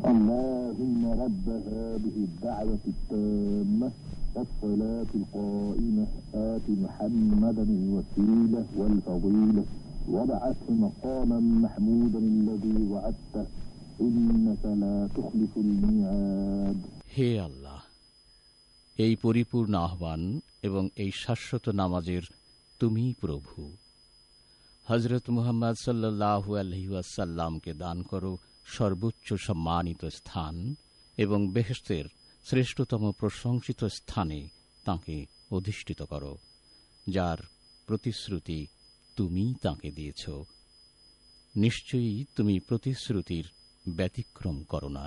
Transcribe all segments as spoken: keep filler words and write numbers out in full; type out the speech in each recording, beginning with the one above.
اللهم رب هذه الدعوة التامة والصلاة القائمة آت محمدا الوسيلة والفضيلة وابعثه مقاما محمودا الذي وعدته إنك لا تخلف الميعاد. হে আল্লাহ, এই পরিপূর্ণ আহ্বান এবং এই শাশ্বত নামাজের তুমি প্রভু। হযরত মুহাম্মদ সাল্লাল্লাহু আলাইহি ওয়াসাল্লামকে দান করো সর্বোচ্চ সম্মানিত স্থান এবং বেহেশতের শ্রেষ্ঠতম প্রশংসিত স্থানে তাঁকে অধিষ্ঠিত করো, যার প্রতিশ্রুতি তুমি তাঁকে দিয়েছ। নিশ্চয়ই তুমি প্রতিশ্রুতির ব্যতিক্রম করো না।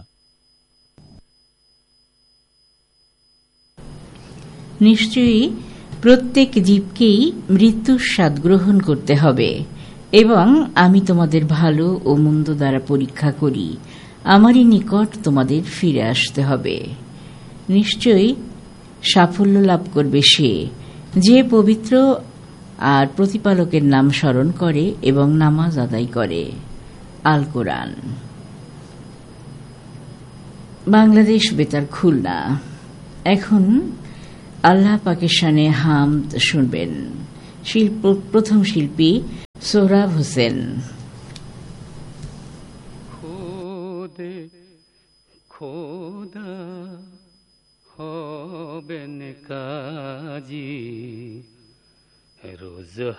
নিশ্চয়ই প্রত্যেক জীবকেই মৃত্যুর স্বাদ গ্রহণ করতে হবে এবং আমি তোমাদের ভালো ও মন্দ দ্বারা পরীক্ষা করি, আমারই নিকট তোমাদের ফিরে আসতে হবে। নিশ্চয়ই সাফল্য লাভ করবে সে যে পবিত্র আর প্রতিপালকের নাম স্মরণ করে এবং নামাজ আদায় করে। আল কোরআন। বাংলাদেশ বেতার, খুলনা। এখন আল্লাহ পাকের শানে হামদ শুনবেন। শিল্প প্রথম শিল্পী সোহরাব হোসেন। খোদে খোদা হবেন কাজী রোজ